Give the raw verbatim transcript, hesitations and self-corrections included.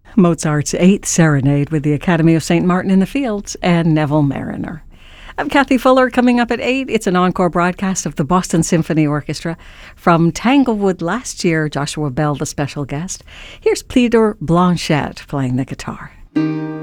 Mozart's Eighth Serenade with the Academy of Saint Martin in the Fields and Neville Mariner. I'm Kathy Fuller. Coming up at eight, it's an encore broadcast of the Boston Symphony Orchestra. From Tanglewood last year, Joshua Bell, the special guest. Here's Peter Blanchette playing the guitar.